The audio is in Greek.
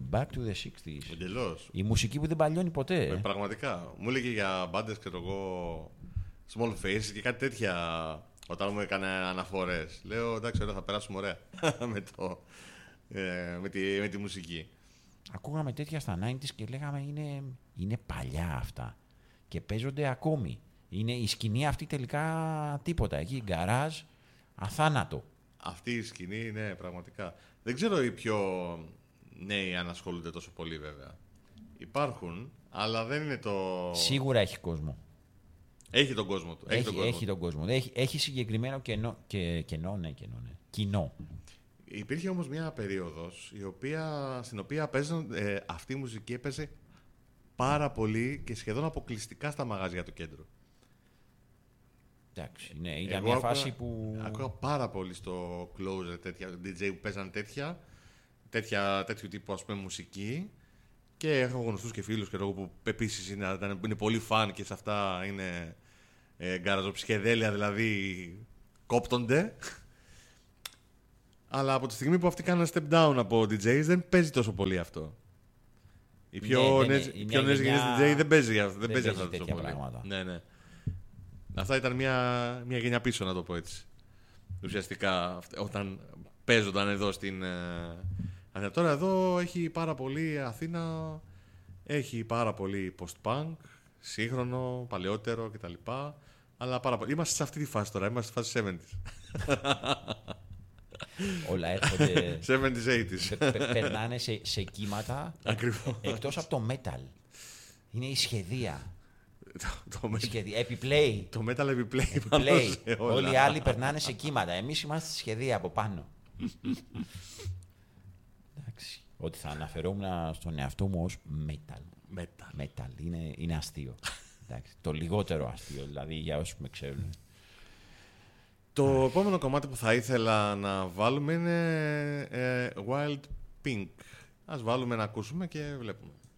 Back to the 60s. Εντελώς. Η μουσική που δεν παλιώνει ποτέ. Πραγματικά. Μου έλεγε για μπάντες, ξέρω εγώ, small faces και κάτι τέτοια όταν μου έκανε αναφορές. Λέω εντάξει, ωραία, θα περάσουμε ωραία με τη μουσική. Ακούγαμε τέτοια στα 90s και λέγαμε είναι παλιά αυτά. Και παίζονται ακόμη. Είναι η σκηνή αυτή τελικά τίποτα. Εκεί γκαράζ, αθάνατο. Αυτή η σκηνή, ναι, πραγματικά. Δεν ξέρω οι πιο νέοι αν ασχολούνται τόσο πολύ βέβαια. Υπάρχουν, αλλά δεν είναι το... Σίγουρα έχει κόσμο. Έχει τον κόσμο του. Έχει τον κόσμο. Έχει συγκεκριμένο κοινό. Υπήρχε όμως μια περίοδος στην οποία αυτή η μουσική έπαιζε πάρα πολύ και σχεδόν αποκλειστικά στα μαγαζιά του κέντρου. Εντάξει, ναι, ήταν μια φάση που... Ακούγα πάρα πολύ στο Closer τέτοια DJ που παίζαν τέτοιου τύπου, ας πούμε, μουσική, και έχω γνωστούς και φίλους που επίσης είναι πολύ φαν και σε αυτά είναι γκαραζοψυχεδέλεια, δηλαδή κόπτονται. Αλλά από τη στιγμή που αυτοί κάνουν step down από DJs δεν παίζει τόσο πολύ αυτό. Οι πιο νέες γενιές DJ δεν παίζει αυτά τόσο πολύ. Πράγματα. Ναι. Αυτά ήταν μια γενιά πίσω, να το πω έτσι. Ουσιαστικά όταν παίζονταν εδώ στην Αθήνα. Τώρα εδώ έχει πάρα πολύ Αθήνα, έχει πάρα πολύ post-punk, σύγχρονο, παλαιότερο κτλ. Αλλά πάρα πολύ. Είμαστε σε αυτή τη φάση τώρα, είμαστε στη φάση 70's. Όλα έρχονται. 70's, 80's. Περνάνε σε κύματα. Ακριβώς. Εκτός από το metal. Είναι η σχεδία. Επιπλέει. Το metal επιπλέει. Όλοι οι άλλοι περνάνε σε κύματα. Εμείς είμαστε στη σχεδία από πάνω. Εντάξει. Ότι θα αναφερόμουν στον εαυτό μου ως metal. Είναι αστείο. Εντάξει. Το λιγότερο αστείο, δηλαδή, για όσους με ξέρουν. Το επόμενο κομμάτι που θα ήθελα να βάλουμε είναι Wild Pink. Ας βάλουμε να ακούσουμε και βλέπουμε.